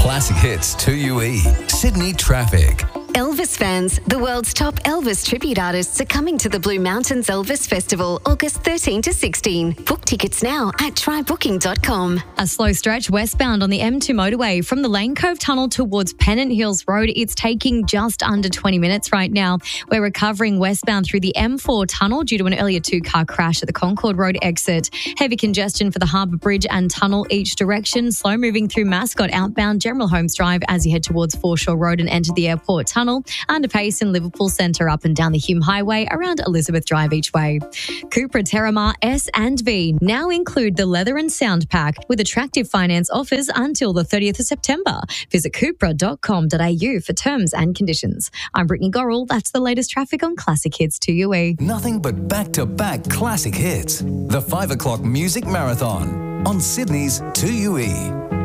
Classic Hits 2UE. Sydney traffic. Elvis fans, the world's top Elvis tribute artists are coming to the Blue Mountains Elvis Festival, August 13 to 16. Book tickets now at trybooking.com. A slow stretch westbound on the M2 motorway from the Lane Cove Tunnel towards Pennant Hills Road. It's taking just under 20 minutes right now. We're recovering westbound through the M4 tunnel due to an earlier two-car crash at the Concord Road exit. Heavy congestion for the Harbour Bridge and tunnel each direction. Slow moving through Mascot outbound General Holmes Drive as you head towards Foreshore Road and enter the airport tunnel. Under pace in Liverpool Centre up and down the Hume Highway around Elizabeth Drive each way. Cupra Terramar S and V now include the leather and sound pack with attractive finance offers until the 30th of September. Visit cupra.com.au for terms and conditions. I'm Brittany Gorrell. That's the latest traffic on Classic Hits 2UE. Nothing but back-to-back classic hits. The 5 o'clock music marathon on Sydney's 2UE.